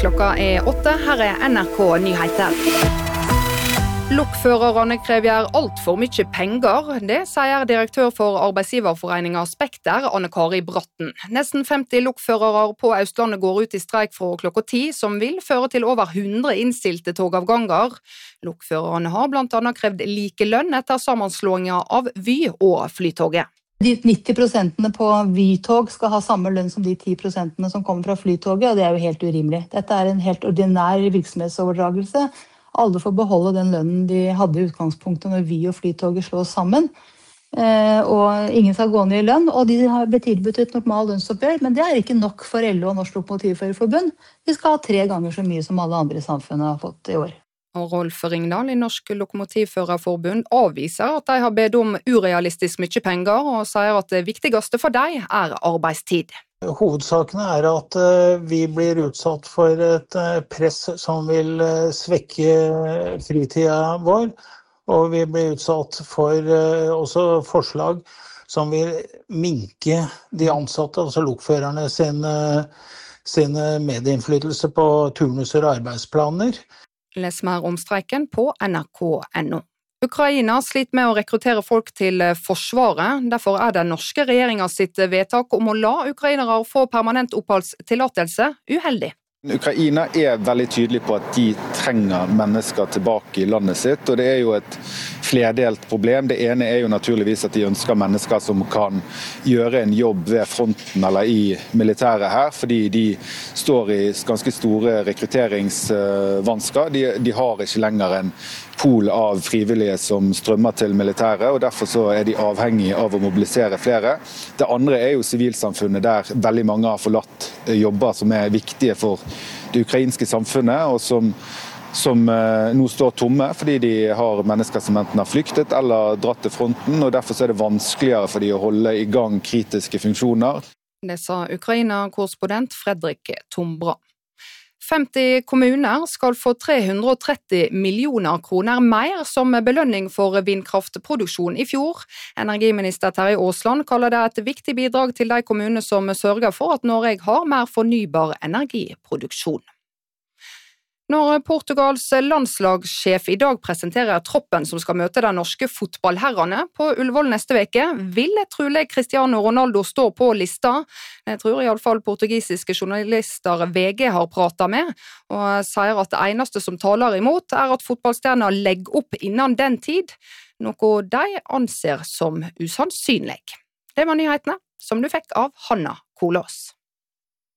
Klokka 8, her NRK Nyheter. Lokførerne krever alt for mye penger, det sier direktør for arbeidsgiverforeningen Spekter, Anne-Kari Bratten. Nesten 50 lokførere på Østlandet går ut i streik fra klokka 10, som vil føre til over 100 innstilte togavganger. Lokførerne har blant annet krevd like lønn etter sammenslåingen av Vy og Flytoget. De 90% på Vy-tog skal ha samme lønn som de 10% som kommer fra Flytoget, og det er jo helt urimelig. Dette er en helt ordinær virksomhetsoverdragelse. Alle får beholde den lønnen de hadde i utgangspunktet når Vy og Flytoget slås sammen. Og ingen skal gå ned i lønn, og de har blitt tilbudt et normalt lønnsoppgjør, men det er ikke nok for LO og Norsk Lokomotivførerforbund. De skal ha 3 ganger så mye som alle andre i samfunnet har fått i år. Og Rolf Ringdal i Norsk Lokomotivførerforbund avviser at de har bedt om urealistisk mye penger, og sier at det viktigste for dem er arbeidstid. Hovedsakene er at vi blir utsatt for et press som vil svekke fritida vår, og vi blir utsatt for også forslag som vil minke de ansatte, altså lokførerne sin medinnflytelse på turnuser og arbeidsplaner. Les mer om streiken på nrk.no. Ukraina sliter med å rekruttere folk til forsvaret. Derfor er den norske regjeringen sitt vedtak om å la ukrainere få permanent oppholdstillatelse uheldig. Ukraina er veldig tydelig på at de trenger mennesker tilbake i landet sitt, og det er jo et flerdelt problem. Det ene er jo naturligvis at de ønsker mennesker som kan gjøre en jobb ved fronten eller i militæret her, fordi de står i ganske store rekrutteringsvansker. De har ikke lenger en pool av frivillige som strømmer til militæret, og derfor så er de avhengige av å mobilisere flere. Det andre er jo sivilsamfunnet, der veldig mange har forlatt jobber som er viktige for det ukrainske samfunnet, og som nå står tomme fordi de har mennesker som enten har flyktet eller dratt til fronten, og derfor så er det vanskeligere for de å holde i gang kritiske funksjoner. Det sa Ukraina-korrespondent Fredrik Tombra. 50 kommuner skal få 330 millioner kroner mer som belønning for vindkraftproduksjon i fjor. Energiminister Terje Aasland kaller det et viktig bidrag til de kommunene som sørger for at Norge har mer fornybar energiproduksjon. Når Portugals landslagssjef i dag presenterer troppen som skal møte de norske fotballherrene på Ullevål neste veke, vil trolig Cristiano Ronaldo stå på lista. Det tror i alle fall portugisiske journalister VG har pratet med, og sier at det eneste som taler imot er at fotballstjerner legger opp innan den tid, noe de anser som usannsynlig. Det var nyhetene som du fikk av Hanna Kolås.